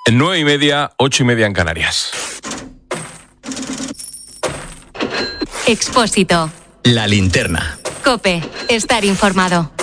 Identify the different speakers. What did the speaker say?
Speaker 1: 9:30, 8:30 en Canarias.
Speaker 2: Expósito.
Speaker 3: La linterna.
Speaker 2: COPE. Estar informado.